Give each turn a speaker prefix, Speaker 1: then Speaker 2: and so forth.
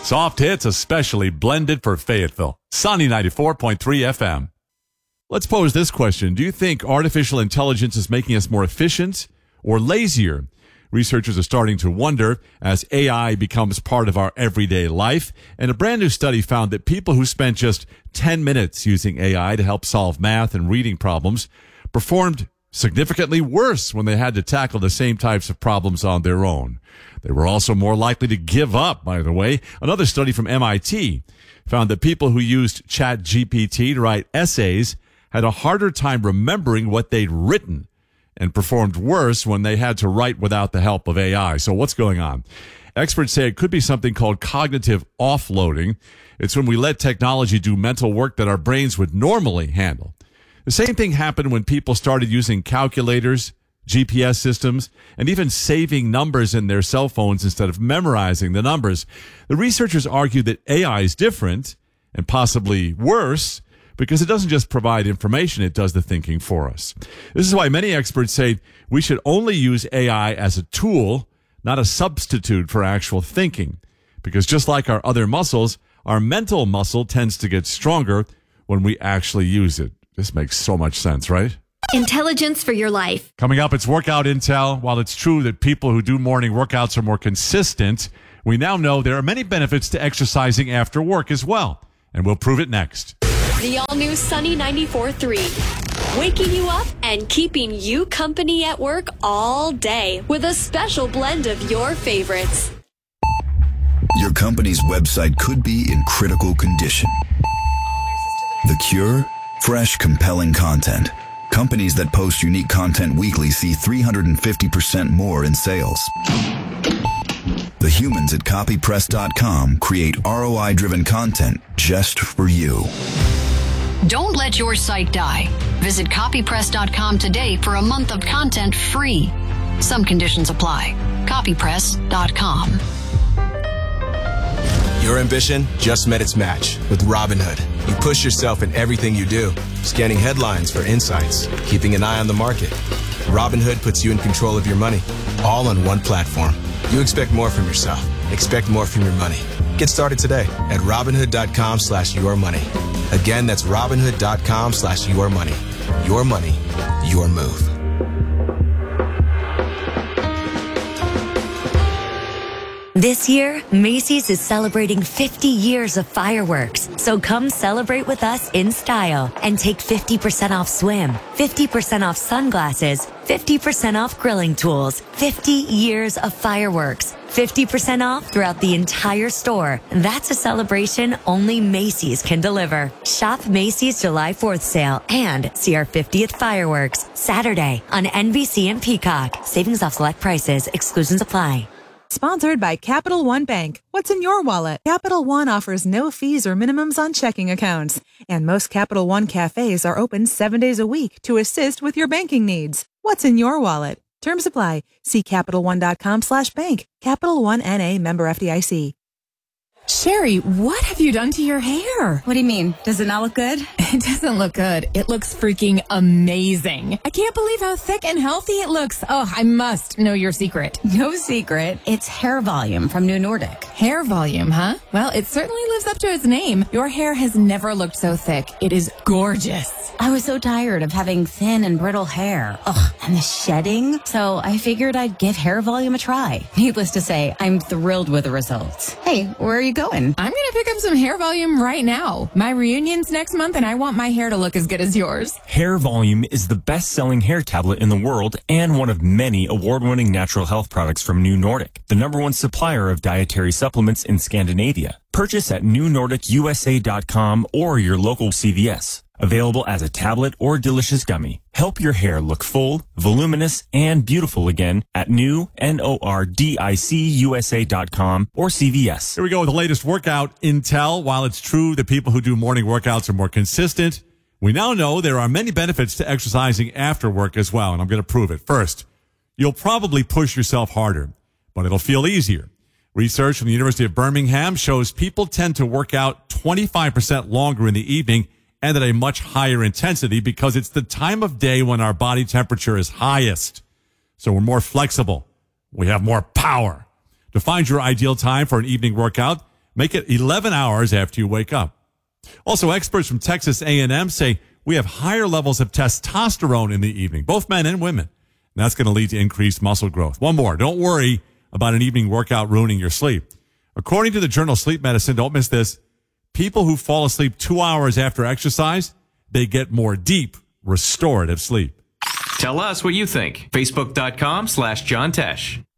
Speaker 1: Soft hits especially blended for Fayetteville. Sunny 94.3 FM. Let's pose this question. Do you think artificial intelligence is making us more efficient or lazier? Researchers are starting to wonder as AI becomes part of our everyday life. And a brand new study found that people who spent just 10 minutes using AI to help solve math and reading problems performed significantly worse when they had to tackle the same types of problems on their own. They were also more likely to give up, by the way. Another study from MIT found that people who used ChatGPT to write essays had a harder time remembering what they'd written and performed worse when they had to write without the help of AI. So what's going on? Experts say it could be something called cognitive offloading. It's when we let technology do mental work that our brains would normally handle. The same thing happened when people started using calculators, GPS systems, and even saving numbers in their cell phones instead of memorizing the numbers. The researchers argue that AI is different and possibly worse because it doesn't just provide information, it does the thinking for us. This is why many experts say we should only use AI as a tool, not a substitute for actual thinking. Because just like our other muscles, our mental muscle tends to get stronger when we actually use it. This makes so much sense, right?
Speaker 2: Intelligence for your life.
Speaker 1: Coming up, it's workout intel. While it's true that people who do morning workouts are more consistent, we now know there are many benefits to exercising after work as well. And we'll prove it next.
Speaker 2: The all-new Sunny 94.3. Waking you up and keeping you company at work all day with a special blend of your favorites.
Speaker 3: Your company's website could be in critical condition. The cure? Fresh, compelling content. Companies that post unique content weekly see 350% more in sales. The humans at copypress.com create ROI-driven content just for you.
Speaker 4: Don't let your site die. Visit copypress.com today for a month of content free. Some conditions apply. Copypress.com.
Speaker 5: Your ambition just met its match with Robinhood. You push yourself in everything you do, scanning headlines for insights, keeping an eye on the market. Robinhood puts you in control of your money, all on one platform. You expect more from yourself. Expect more from your money. Get started today at Robinhood.com/yourmoney. Again, that's Robinhood.com/yourmoney. Your money, your move.
Speaker 6: This year, Macy's is celebrating 50 years of fireworks. So come celebrate with us in style and take 50% off swim, 50% off sunglasses, 50% off grilling tools, 50 years of fireworks, 50% off throughout the entire store. That's a celebration only Macy's can deliver. Shop Macy's July 4th sale and see our 50th fireworks Saturday on NBC and Peacock. Savings off select prices. Exclusions apply.
Speaker 7: Sponsored by Capital One Bank. What's in your wallet? Capital One offers no fees or minimums on checking accounts. And most Capital One cafes are open 7 days a week to assist with your banking needs. What's in your wallet? Terms apply. See CapitalOne.com/bank. Capital One N.A. member FDIC.
Speaker 8: Sherry, what have you done to your hair?
Speaker 9: What do you mean? Does it not look good?
Speaker 8: It doesn't look good. It looks freaking amazing. I can't believe how thick and healthy it looks. Oh, I must know your secret.
Speaker 9: No secret. It's hair volume from New Nordic.
Speaker 8: Hair volume, huh? Well, it certainly lives up to its name. Your hair has never looked so thick. It is gorgeous.
Speaker 9: I was so tired of having thin and brittle hair. Ugh, and the shedding. So I figured I'd give hair volume a try. Needless to say, I'm thrilled with the results. Hey, where are you going?
Speaker 8: I'm going to pick up some hair volume right now. My reunion's next month and I want my hair to look as good as yours.
Speaker 10: Hair Volume is the best-selling hair tablet in the world and one of many award-winning natural health products from New Nordic, the #1 supplier of dietary supplements in Scandinavia. Purchase at newnordicusa.com or your local CVS. Available as a tablet or delicious gummy. Help your hair look full, voluminous, and beautiful again at newnordicusa.com or CVS.
Speaker 1: Here we go with the latest workout intel. While it's true that people who do morning workouts are more consistent, we now know there are many benefits to exercising after work as well, and I'm going to prove it. First, you'll probably push yourself harder, but it'll feel easier. Research from the University of Birmingham shows people tend to work out 25% longer in the evening and at a much higher intensity because it's the time of day when our body temperature is highest. So we're more flexible. We have more power. To find your ideal time for an evening workout, Make it 11 hours after you wake up. Also, experts from Texas A&M say we have higher levels of testosterone in the evening, both men and women. And that's going to lead to increased muscle growth. One more. Don't worry about an evening workout ruining your sleep. According to the journal Sleep Medicine, don't miss this, people who fall asleep 2 hours after exercise, they get more deep, restorative sleep.
Speaker 11: Tell us what you think. Facebook.com/John Tesh.